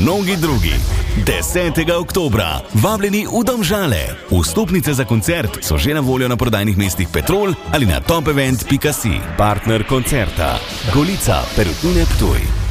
mnogi drugi. 10. oktobra, vabljeni v Domžale. Vstopnice za koncert so že na voljo na prodajnih mestih Petrol ali na topevent.si. Partner koncerta Golica Perutnine Ptuj.